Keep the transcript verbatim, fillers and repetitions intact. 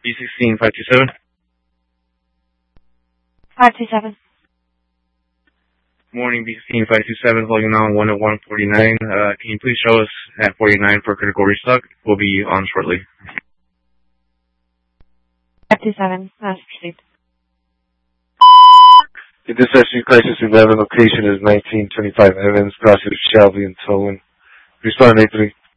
B sixteen five two seven. five two seven. Morning, B sixteen five two seven, holding on one oh one forty-nine. Uh, can you please show us at forty-nine for critical restock? We'll be on shortly. five two seven. That's received. Intersection Crisis eleven, location is nineteen twenty-five Evans, crossing Shelby and Tolan. Respond eight three.